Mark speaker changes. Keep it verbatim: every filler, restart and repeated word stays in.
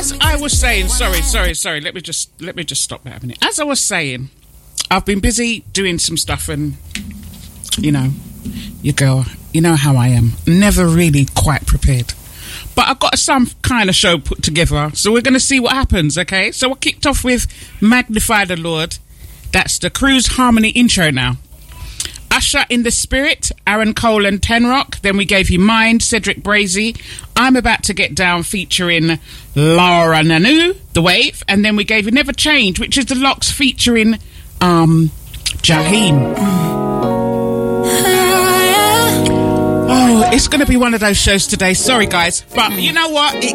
Speaker 1: as I was saying, sorry, sorry, sorry. Let me just let me just stop that a minute. As I was saying, I've been busy doing some stuff, and you know, you go, you know how I am, never really quite prepared. But I've got some kind of show put together, so we're going to see what happens. Okay, so I kicked off with "Magnify the Lord." That's the Cruise Harmony intro now. Usher in the Spirit, Aaron Cole and Tenrock. Then we gave you Mind, Cedric Brazy. I'm About to Get Down featuring Laura Nanu, The Wave. And then we gave you Never Change, which is the Locks featuring um, Jaheim. Oh, it's going to be one of those shows today. Sorry, guys. But you know what? It